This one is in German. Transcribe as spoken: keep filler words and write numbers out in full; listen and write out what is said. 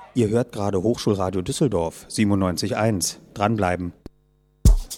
Ihr hört gerade Hochschulradio Düsseldorf siebenundneunzig Komma eins. Dranbleiben.